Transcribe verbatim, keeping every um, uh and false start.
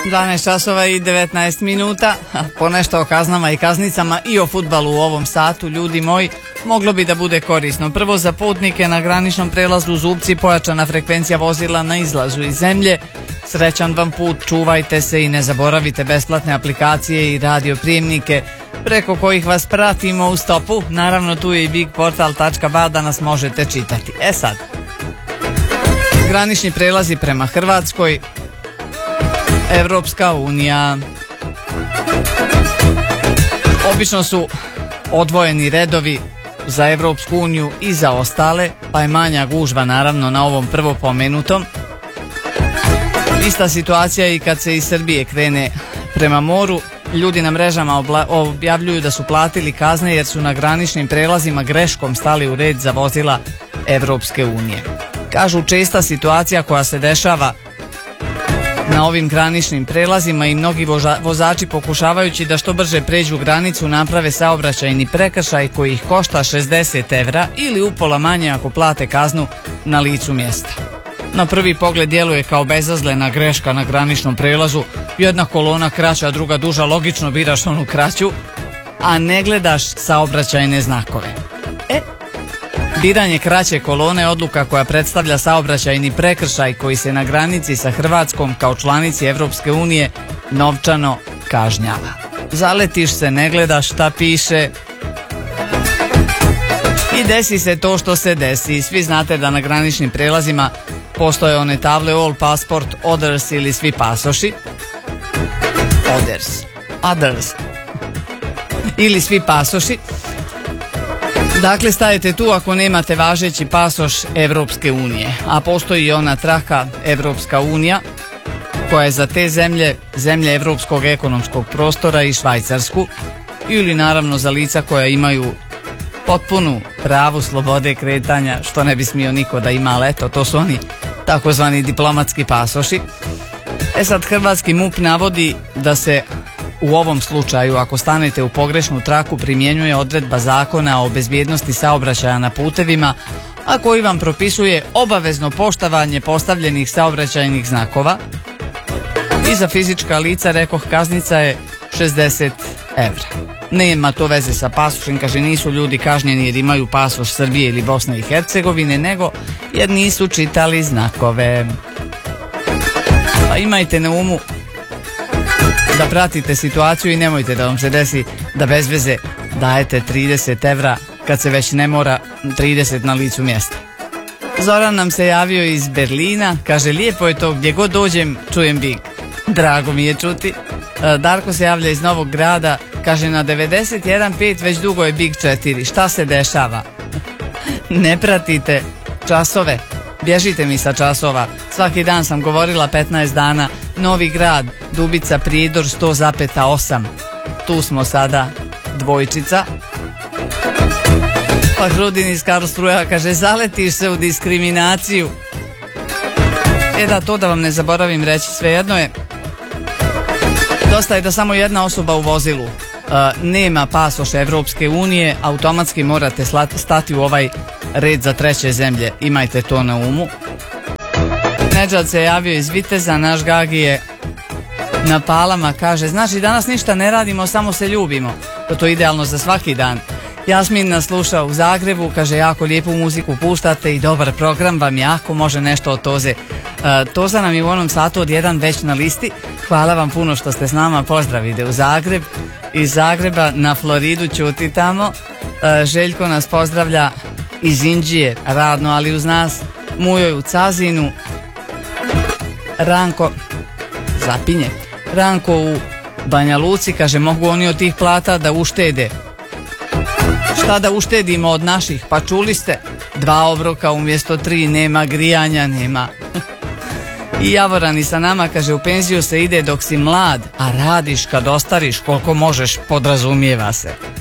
dvanaest časova i devetnaest minuta, ponešto o kaznama i kaznicama i o fudbalu u ovom satu, ljudi moji, moglo bi da bude korisno. Prvo, za putnike na graničnom prelazu Zubci pojačana frekvencija vozila na izlazu iz zemlje. Srećan vam put, čuvajte se i ne zaboravite besplatne aplikacije i radioprijemnike preko kojih vas pratimo u stopu. Naravno, tu je i big portal tačka ba da nas možete čitati. E sad, granični prelazi prema Hrvatskoj, Evropska unija. Obično su odvojeni redovi za Evropsku uniju i za ostale, pa je manja gužva naravno na ovom prvo pomenutom. Ista situacija i kad se iz Srbije krene prema moru. Ljudi na mrežama obla- objavljuju da su platili kazne jer su na graničnim prelazima greškom stali u red za vozila Evropske unije. Kažu, česta situacija koja se dešava na ovim graničnim prelazima i mnogi voža- vozači pokušavajući da što brže pređu granicu naprave saobraćajni prekršaj koji ih košta šezdeset evra ili upola manje ako plate kaznu na licu mjesta. Na prvi pogled djeluje kao bezazlena greška na graničnom prelazu, jedna kolona kraća, druga duža, logično biraš onu kraću, a ne gledaš saobraćajne znakove. E, biranje kraće kolone je odluka koja predstavlja saobraćajni prekršaj koji se na granici sa Hrvatskom kao članici Evropske unije novčano kažnjava. Zaletiš se, ne gledaš šta piše i desi se to što se desi. Svi znate da na graničnim prelazima postoje one table all passport, others ili svi pasoši. Others. Others. Ili svi pasoši. Dakle, stajete tu ako nemate važeći pasoš Evropske unije, a postoji i ona traka Evropska unija koja je za te zemlje, zemlje Evropskog ekonomskog prostora i Švajcarsku, ili naravno za lica koja imaju potpunu pravu slobode kretanja, što ne bi smio niko da ima, ali eto, to su oni takozvani diplomatski pasoši. E sad, hrvatski MUP navodi da se u ovom slučaju, ako stanete u pogrešnu traku, primjenjuje odredba Zakona o bezbjednosti saobraćaja na putevima, a koji vam propisuje obavezno poštovanje postavljenih saobraćajnih znakova. I za fizička lica, rekoh, kaznica je šezdeset evra. Nema to veze sa pasošem, kaže, nisu ljudi kažnjeni jer imaju pasoš Srbije ili Bosne i Hercegovine, nego jer nisu čitali znakove. Pa imajte na umu da pratite situaciju i nemojte da vam se desi da bez veze dajete trideset evra kad se već ne mora trideset na licu mjesta. Zoran nam se javio iz Berlina, kaže, lijepo je to, gdje god dođem čujem big. Drago mi je čuti. Darko se javlja iz Novog Grada, kaže, na devedeset jedan pet već dugo je big četiri. Šta se dešava? Ne pratite časove, bježite mi sa časova. Svaki dan sam govorila petnaest dana. Novi Grad, Dubica, Prijedor sto zarez osam. Tu smo sada, dvojčica. Pa Hrudin iz Karlsruja kaže, zaletiš se u diskriminaciju. E da, to da vam ne zaboravim reći, svejedno je, dosta je da samo jedna osoba u vozilu uh, nema pasoš Evropske unije, automatski morate slati, stati u ovaj red za treće zemlje. Imajte to na umu. Nedžad se javio iz Viteza, naš Gagi je na Palama, kaže, znači danas ništa ne radimo, samo se ljubimo. To to je idealno za svaki dan. Jasmin nas sluša u Zagrebu, kaže, jako lijepu muziku puštate i dobar program vam jako može nešto od Toze. Uh, Toza nam je u onom satu od jedan već na listi. Hvala vam puno što ste s nama, pozdrav ide u Zagreb. Iz Zagreba na Floridu, čuti tamo. Uh, Željko nas pozdravlja iz Inđije, radno ali uz nas. Mujoj u Cazinu. Ranko zapinje. Ranko u Banja Luci, kaže, mogu oni od tih plata da uštede. Šta da uštedimo od naših? Pa čuli ste, dva obroka umjesto tri, nema grijanja, nema. I Javorani sa nama, kaže, u penziju se ide dok si mlad, a radiš kad ostariš koliko možeš, podrazumijeva se.